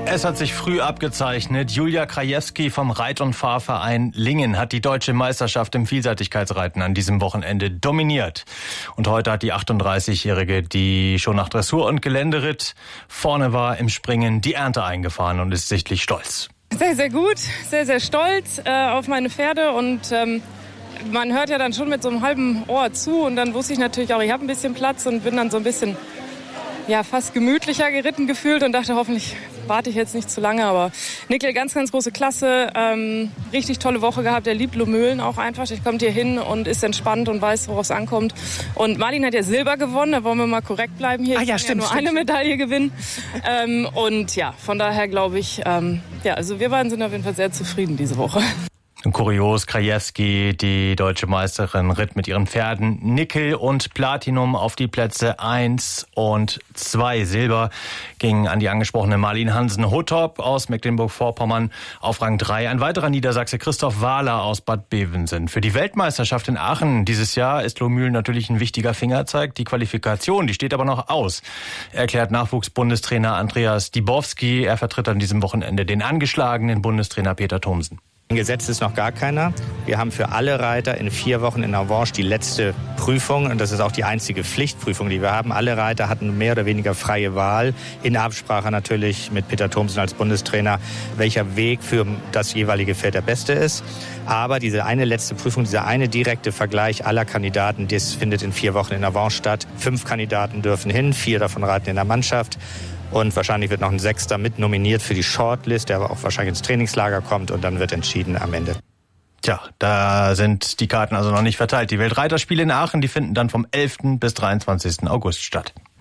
Es hat sich früh abgezeichnet. Julia Krajewski vom Reit- und Fahrverein Lingen hat die deutsche Meisterschaft im Vielseitigkeitsreiten an diesem Wochenende dominiert. Und heute hat die 38-Jährige, die schon nach Dressur und Geländeritt vorne war im Springen, die Ernte eingefahren und ist sichtlich stolz. Sehr, sehr gut, sehr, sehr stolz auf meine Pferde und man hört ja dann schon mit so einem halben Ohr zu und dann wusste ich natürlich auch, ich habe ein bisschen Platz und bin dann so ein bisschen fast gemütlicher geritten gefühlt und dachte, hoffentlich warte ich jetzt nicht zu lange, aber Nickel, ganz, ganz große Klasse, richtig tolle Woche gehabt, der liebt Lohmühlen auch einfach, der kommt hier hin und ist entspannt und weiß, worauf es ankommt. Und Marlin hat ja Silber gewonnen, da wollen wir mal korrekt bleiben hier. Stimmt, nur eine Medaille gewinnen und von daher glaube ich, also wir beiden sind auf jeden Fall sehr zufrieden diese Woche. Kurios, Krajewski, die deutsche Meisterin, ritt mit ihren Pferden Nickel und Platinum auf die Plätze 1 und 2. Silber ging an die angesprochene Marlin Hansen-Hottop aus Mecklenburg-Vorpommern auf Rang 3. Ein weiterer Niedersachse, Christoph Wahler aus Bad Bevensen. Für die Weltmeisterschaft in Aachen dieses Jahr ist Lohmühlen natürlich ein wichtiger Fingerzeig. Die Qualifikation, die steht aber noch aus, erklärt Nachwuchsbundestrainer Andreas Dibowski. Er vertritt an diesem Wochenende den angeschlagenen Bundestrainer Peter Thomsen. Gesetzt ist noch gar keiner. Wir haben für alle Reiter in 4 Wochen in Avanche die letzte Prüfung und das ist auch die einzige Pflichtprüfung, die wir haben. Alle Reiter hatten mehr oder weniger freie Wahl, in Absprache natürlich mit Peter Thomsen als Bundestrainer, welcher Weg für das jeweilige Pferd der beste ist. Aber diese eine letzte Prüfung, dieser eine direkte Vergleich aller Kandidaten, das findet in 4 Wochen in Avanche statt. 5 Kandidaten dürfen hin, 4 davon reiten in der Mannschaft. Und wahrscheinlich wird noch ein 6. mit nominiert für die Shortlist, der aber auch wahrscheinlich ins Trainingslager kommt und dann wird entschieden am Ende. Tja, da sind die Karten also noch nicht verteilt. Die Weltreiterspiele in Aachen, die finden dann vom 11. bis 23. August statt.